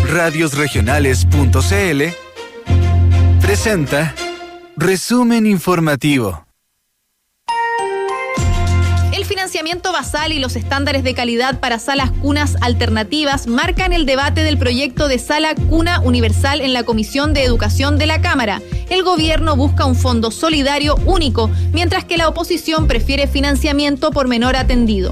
Radiosregionales.cl presenta Resumen Informativo. El financiamiento basal y los estándares de calidad para salas cunas alternativas marcan el debate del proyecto de sala cuna universal en la Comisión de Educación de la Cámara. El gobierno busca un fondo solidario único, mientras que la oposición prefiere financiamiento por menor atendido.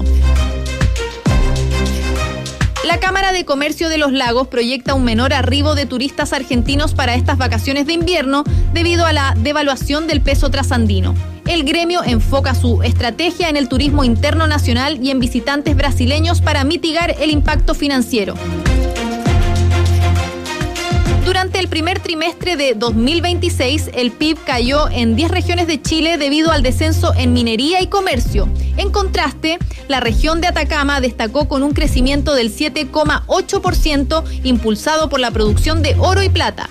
La Cámara de Comercio de Los Lagos proyecta un menor arribo de turistas argentinos para estas vacaciones de invierno debido a la devaluación del peso trasandino. El gremio enfoca su estrategia en el turismo interno nacional y en visitantes brasileños para mitigar el impacto financiero. Durante el primer trimestre de 2026, el PIB cayó en 10 regiones de Chile debido al descenso en minería y comercio. En contraste, la región de Atacama destacó con un crecimiento del 7,8%, impulsado por la producción de oro y plata.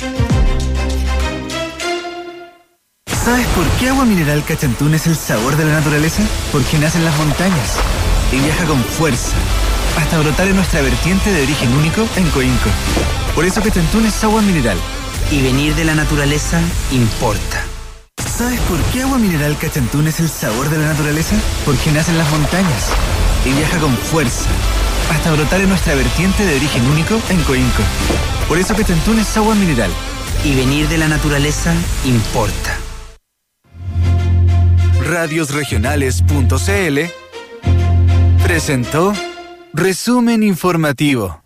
¿Sabes por qué Agua Mineral Cachantún es el sabor de la naturaleza? Porque nace en las montañas y viaja con fuerza hasta brotar en nuestra vertiente de origen único en Coinco. Por eso Cachantún es agua mineral. Y venir de la naturaleza importa. ¿Sabes por qué Agua Mineral Cachantún es el sabor de la naturaleza? Porque nace en las montañas y viaja con fuerza hasta brotar en nuestra vertiente de origen único en Coinco. Por eso Cachantún es agua mineral. Y venir de la naturaleza importa. Radiosregionales.cl presentó Resumen Informativo.